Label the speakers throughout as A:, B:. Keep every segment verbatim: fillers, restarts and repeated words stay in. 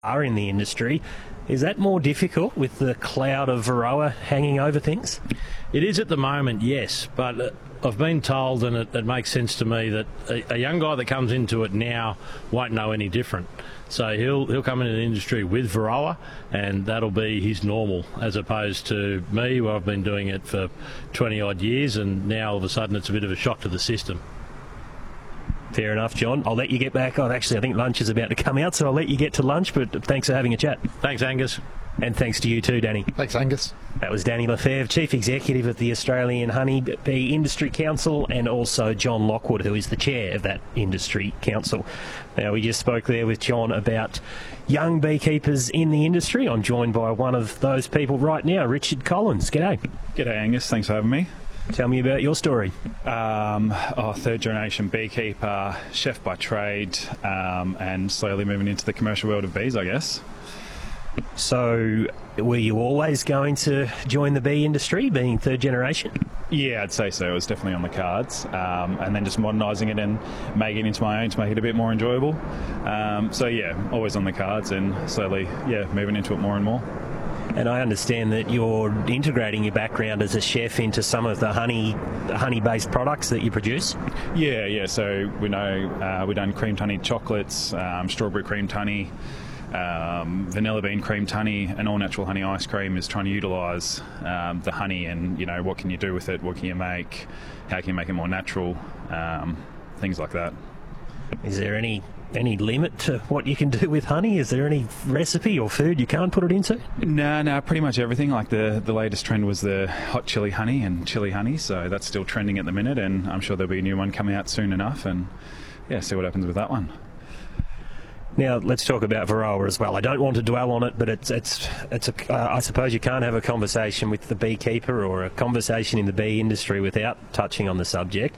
A: are in the industry. Is that more difficult with the cloud of Varroa hanging over things?
B: It is at the moment, yes, but uh, I've been told, and it, it makes sense to me, that a, a young guy that comes into it now won't know any different. So he'll he'll come into the industry with Varroa, and that'll be his normal, as opposed to me, where I've been doing it for twenty odd years, and now all of a sudden it's a bit of a shock to the system.
A: Fair enough, John. I'll let you get back. Oh, actually, I think lunch is about to come out, so I'll let you get to lunch, but thanks for having a chat.
B: Thanks, Angus.
A: And thanks to you too, Danny.
C: Thanks, Angus.
A: That was Danny Lefebvre, Chief Executive of the Australian Honey Bee Industry Council, and also John Lockwood, who is the Chair of that Industry Council. Now, we just spoke there with John about young beekeepers in the industry. I'm joined by one of those people right now, Richard Collins. G'day.
D: G'day, Angus. Thanks for having me.
A: Tell me about your story.
D: Um, oh, third generation beekeeper, chef by trade, um, and slowly moving into the commercial world of bees, I guess.
A: So, were you always going to join the bee industry, being third generation?
D: Yeah, I'd say so. It was definitely on the cards. Um, and then just modernising it and making it into my own to make it a bit more enjoyable. Um, so, yeah, always on the cards and slowly, yeah, moving into it more and more.
A: And I understand that you're integrating your background as a chef into some of the honey, honey-based products that you produce.
D: Yeah, yeah. So we know uh, we've done creamed honey chocolates, um, strawberry creamed honey, um, vanilla bean creamed honey, and all natural honey ice cream is trying to utilise um, the honey and, you know, what can you do with it, what can you make, how can you make it more natural, um, things like that.
A: Is there any any limit to what you can do with honey? Is there any recipe or food you can't put it into?
D: No, no, pretty much everything. Like the, the latest trend was the hot chili honey and chili honey, so that's still trending at the minute, and I'm sure there'll be a new one coming out soon enough, and yeah, see what happens with that one.
A: Now, let's talk about Varroa as well. I don't want to dwell on it, but it's it's it's a, uh, I suppose you can't have a conversation with the beekeeper or a conversation in the bee industry without touching on the subject.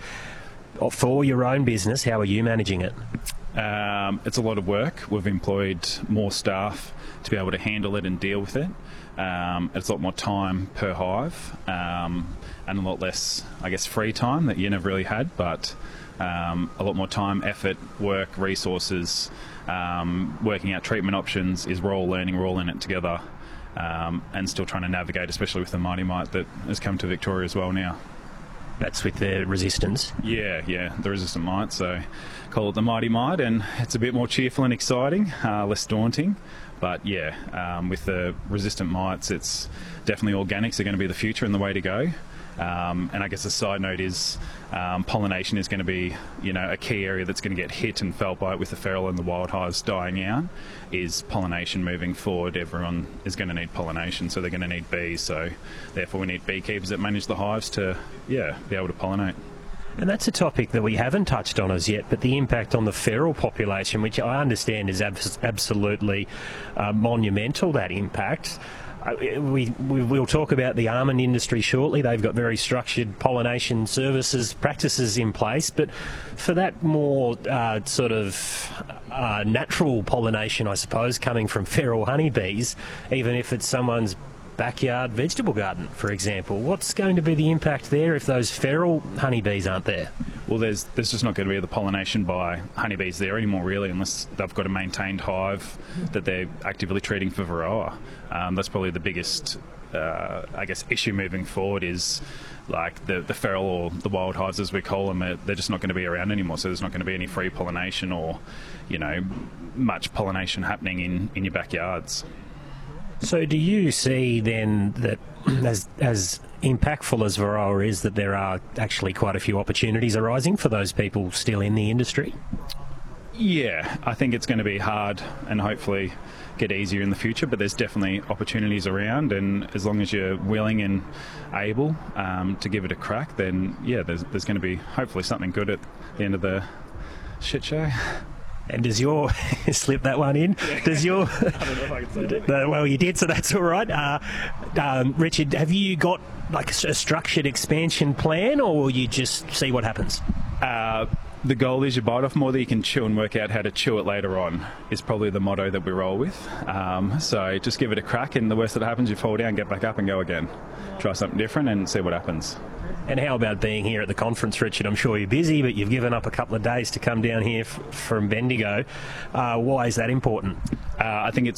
A: For your own business, how are you managing it?
D: Um, it's a lot of work. We've employed more staff to be able to handle it and deal with it. Um, it's a lot more time per hive, um, and a lot less, I guess, free time that you never really had, but um, a lot more time, effort, work, resources, um, working out treatment options is we're all learning, we're all in it together, um, and still trying to navigate, especially with the Mighty Mite that has come to Victoria as well now.
A: That's with the resistance?
D: Yeah, yeah, the resistant mite, so call it the Mighty Mite, and it's a bit more cheerful and exciting, uh, less daunting. But yeah, um, with the resistant mites, it's definitely organics are going to be the future and the way to go. Um, and I guess a side note is um, pollination is going to be, you know, a key area that's going to get hit and felt by it with the feral and the wild hives dying out. Is pollination moving forward? Everyone is going to need pollination, so they're going to need bees. So therefore, we need beekeepers that manage the hives to, yeah, be able to pollinate.
A: And that's a topic that we haven't touched on as yet, but the impact on the feral population, which I understand is abs- absolutely uh, monumental, that impact. Uh, we, we will talk about the almond industry shortly. They've got very structured pollination services, practices in place, but for that more uh, sort of uh, natural pollination, I suppose, coming from feral honeybees, even if it's someone's backyard vegetable garden, for example, what's going to be the impact there if those feral honeybees aren't there?
D: Well, there's there's just not going to be the pollination by honeybees there anymore, really, unless they've got a maintained hive that they're actively treating for Varroa. Um, that's probably the biggest, uh, I guess, issue moving forward is like the, the feral or the wild hives, as we call them, they're just not going to be around anymore, so there's not going to be any free pollination or, you know, much pollination happening in, in your backyards.
A: So do you see then that as as impactful as Varroa is, that there are actually quite a few opportunities arising for those people still in the industry?
D: Yeah, I think it's going to be hard and hopefully get easier in the future, but there's definitely opportunities around, and as long as you're willing and able um, to give it a crack, then yeah, there's, there's going to be hopefully something good at the end of the shit show.
A: And does your slip that one in?
D: Yeah.
A: Does your
D: I don't know if I can say that.
A: uh, well, you did, so that's all right. Uh, um, Richard, have you got like a, a structured expansion plan, or will you just see what happens?
D: Uh, the goal is you bite off more that you can chew and work out how to chew it later on is probably the motto that we roll with. Um, so just give it a crack, and the worst that happens, you fall down, get back up and go again. Try something different and see what happens.
A: And how about being here at the conference, Richard? I'm sure you're busy, but you've given up a couple of days to come down here f- from Bendigo. Uh, why is that important?
D: Uh, I think it's